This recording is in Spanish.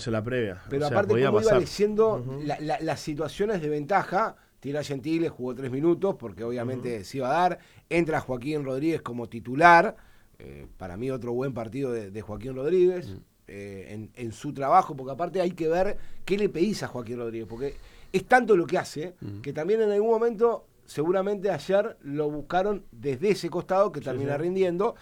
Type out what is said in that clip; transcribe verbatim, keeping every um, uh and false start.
en la previa. Pero o sea, aparte, podía como iba pasar. leyendo Uh-huh. la, la, las situaciones de ventaja, tira Gentile, jugó tres minutos, porque obviamente uh-huh. se iba a dar. Entra Joaquín Rodríguez como titular. Eh, para mí otro buen partido de, de Joaquín Rodríguez. Uh-huh. eh, en, en su trabajo, porque aparte hay que ver qué le pedís a Joaquín Rodríguez, porque es tanto lo que hace, uh-huh. que también en algún momento... Seguramente ayer lo buscaron desde ese costado que termina sí, sí. rindiendo